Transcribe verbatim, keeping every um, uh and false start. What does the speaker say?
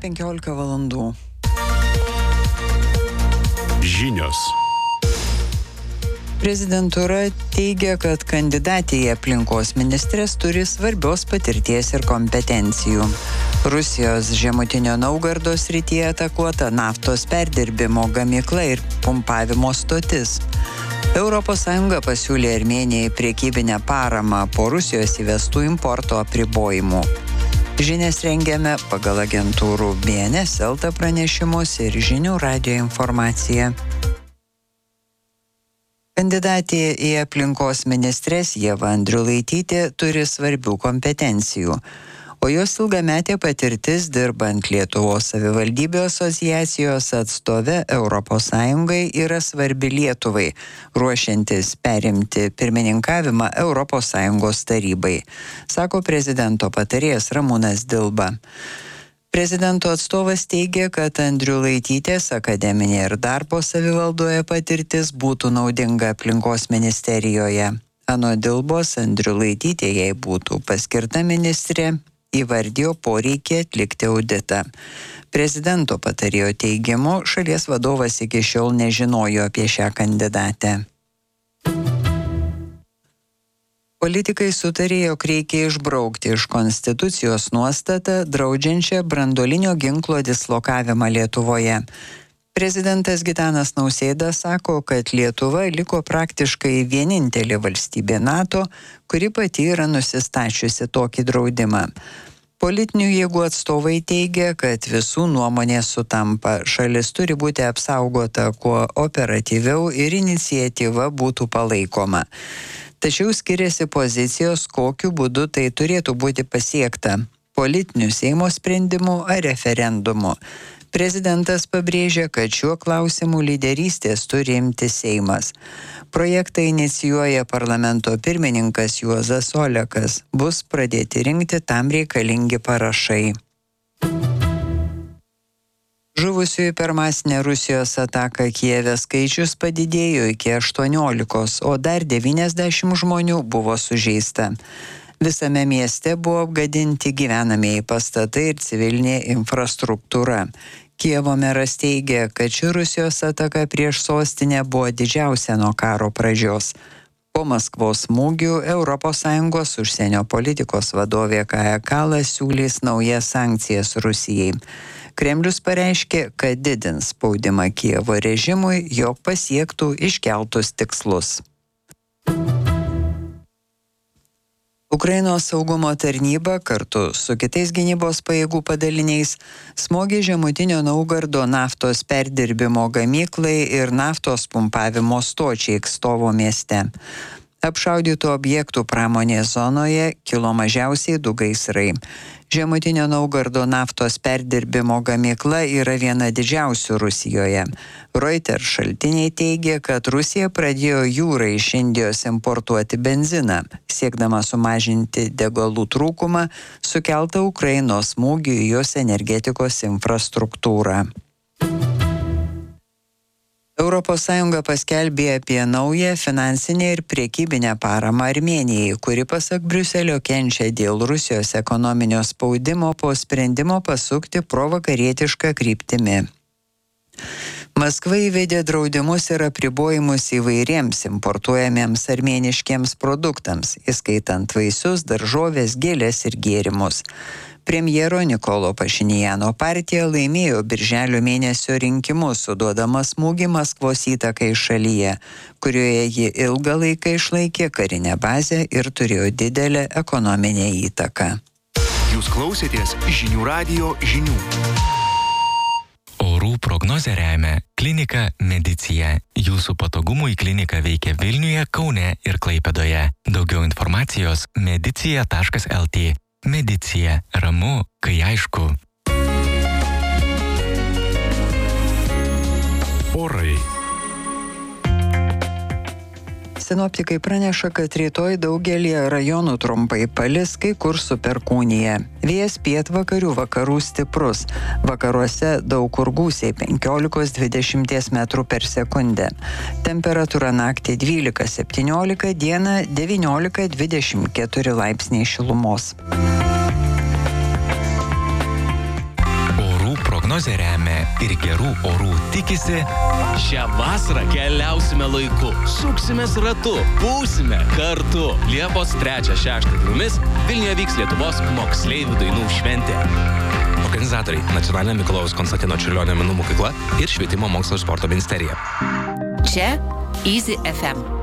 penkiolika valandų. Žinios. Prezidentūra teigia, kad kandidatė į aplinkos ministres turi svarbios patirties ir kompetencijų. Rusijos Žemutinio Naugardo srityje atakuota naftos perdirbimo gamykla ir pumpavimo stotis. Europos Sąjunga pasiūlė Armėnijai priekybinę paramą po Rusijos įvestų importo apribojimų. Žinias rengiame pagal agentūrų B N S L T pranešimus ir Žinių radijo informaciją. Kandidatė į aplinkos ministres Ieva Andriulaitytė turi svarbių kompetencijų, o jos ilgametė patirtis dirbant Lietuvos savivaldybių asociacijos atstove Europos Sąjungai yra svarbi Lietuvai, ruošiantis perimti pirmininkavimą Europos Sąjungos tarybai, sako prezidento patarėjas Ramūnas Dilba. Prezidento atstovas teigia, kad Andriulaitytės akademinė ir darbo savivaldoje patirtis būtų naudinga aplinkos ministerijoje. Anot Dilbos, Andriulaitytė, jei būtų paskirta ministrė, įvardijo poreikį atlikti auditą. Prezidento patarėjo teigimu, šalies vadovas iki šiol nežinojo apie šią kandidatę. Politikai sutarė, jog reikia išbraukti iš Konstitucijos nuostatą draudžiančią branduolinio ginklo dislokavimą Lietuvoje. Prezidentas Gitanas Nausėda sako, kad Lietuva liko praktiškai vienintelė valstybė NATO, kuri pati yra nusistačiusi tokį draudimą. Politinių jėgų atstovai teigia, kad visų nuomonės sutampa, šalis turi būti apsaugota kuo operatyviau ir iniciatyva būtų palaikoma. Tačiau skiriasi pozicijos, kokiu būdu tai turėtų būti pasiekta – politiniu Seimo sprendimu ar referendumu. Prezidentas pabrėžia, kad šiuo klausimu lyderystės turi imti Seimas. Projektą inicijuoja parlamento pirmininkas Juozas Olekas. Bus pradėti rinkti tam reikalingi parašai. Žuvusiųjų per masinę Rusijos ataką Kijeve skaičius padidėjo iki aštuoniolikos, o dar devyniasdešimt žmonių buvo sužeista. Visame mieste buvo apgadinti gyvenamieji pastatai ir civilinė infrastruktūra. Kijevo meras teigia, kad ši Rusijos ataka prieš sostinę buvo didžiausia nuo karo pradžios. Po Maskvos smūgių Europos Sąjungos užsienio politikos vadovė Kaja Kallas siūlys naujas sankcijas Rusijai. Kremlius pareiškė, kad didins spaudimą Kijevo režimui, jog pasiektų iškeltus tikslus. Ukrainos saugumo tarnyba kartu su kitais gynybos pajėgų padaliniais smogė Žemutinio Naugardo naftos perdirbimo gamyklai ir naftos pumpavimo stočiai Kstovo mieste. Apšaudytų objektų pramonės zonoje kilo mažiausiai du gaisrai. Žemutinio Naugardo naftos perdirbimo gamykla yra viena didžiausių Rusijoje. Reuters šaltiniai teigia, kad Rusija pradėjo jūrą iš Indijos importuoti benziną, siekdama sumažinti degalų trūkumą, sukeltą Ukrainos smūgių į jos energetikos infrastruktūrą. Europos Sąjunga paskelbė apie naują finansinę ir priekybinę paramą Armėnijai, kuri pasak Briuselio kenčia dėl Rusijos ekonominio spaudimo po sprendimo pasukti provakarietišką kryptimi. Maskva įvedė draudimus ir apribojimus įvairiems importuojamiems armėniškiems produktams, įskaitant vaisius, daržovės, gėlės ir gėrimus. Premjero Nikolo Pašinjano partija laimėjo birželio mėnesio rinkimus, suduodama smūgį Maskvos įtakai šalyje, kurioje ji ilgą laiką išlaikė karinę bazę ir turėjo didelę ekonominę įtaką. Jūs klausėtės Žinių radijo žinių. Orų prognozę remia klinika Medicija. Jūsų patogumui klinika veikia Vilniuje, Kaune ir Klaipėdoje. Daugiau informacijos medicija taškas el tė. Medicija. Ramu, kai aišku. Orai. Sinoptikai praneša, kad rytoj daugelį rajonų trumpai palis, kai kur su perkūnija. Vėjas pietvakarių vakarų stiprus. Vakaruose daug kur gūsiai penkiolika dvidešimt metrų per sekundę. Temperatūra naktį dvylika septyniolika, dieną devyniolika dvidešimt keturi laipsniai šilumos. prognozę remia ir gerų orų tikisi. Šią vasarą keliausime laiku, suksimės ratu, būsime kartu. Liepos trečią šeštą dienomis Vilniuje vyks Lietuvos moksleivių dainų šventė. Organizatoriai – Nacionalinė Mikalojaus Konstantino Čiurlionio menų mokykla ir Švietimo mokslo ir sporto ministerija. Čia Easy F M.